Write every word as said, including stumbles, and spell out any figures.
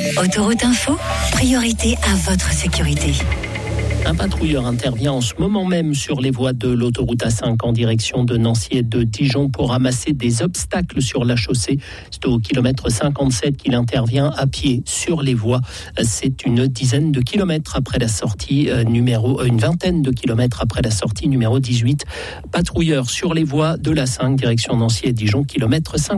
Autoroute Info, priorité à votre sécurité. Un patrouilleur intervient en ce moment même sur les voies de l'autoroute A cinq en direction de Nancy et de Dijon pour ramasser des obstacles sur la chaussée. C'est au kilomètre cinquante-sept qu'il intervient à pied sur les voies. C'est une dizaine de kilomètres après la sortie euh, numéro, une vingtaine de kilomètres après la sortie numéro dix-huit. Patrouilleur sur les voies de l'A cinq, direction Nancy et Dijon, kilomètre cinquante.